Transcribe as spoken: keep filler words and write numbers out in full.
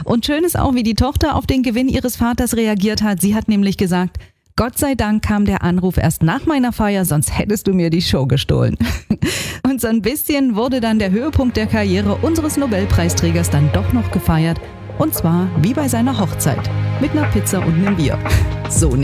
Und schön ist auch, wie die Tochter auf den Gewinn ihres Vaters reagiert hat. Sie hat nämlich gesagt: Gott sei Dank kam der Anruf erst nach meiner Feier, sonst hättest du mir die Show gestohlen. Und so ein bisschen wurde dann der Höhepunkt der Karriere unseres Nobelpreisträgers dann doch noch gefeiert. Und zwar wie bei seiner Hochzeit. Mit einer Pizza und einem Bier. So